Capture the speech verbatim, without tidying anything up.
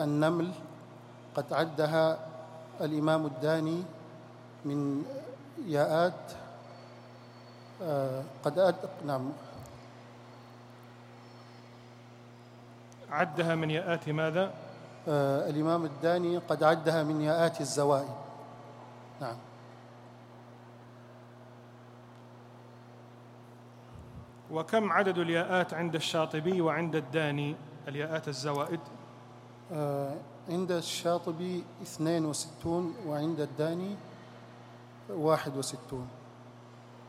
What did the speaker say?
النمل قد عدها الإمام الداني من ياءات آه قد أد... نعم عدها من ياءات ماذا؟ آه الإمام الداني قد عدها من ياءات الزوائد. نعم. وكم عدد الياءات عند الشاطبي وعند الداني الياءات الزوائد؟ آه عند الشاطبي اثنين وستون وعند الداني واحد وستون.